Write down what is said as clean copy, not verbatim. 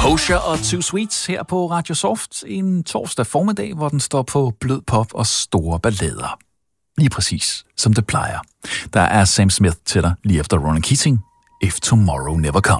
Hosier og Two Sweets her på Radio Soft en torsdag formiddag, hvor den står på blød pop og store ballader. Lige præcis som det plejer. Der er Sam Smith til dig lige efter Ronan Keating, If Tomorrow Never Comes.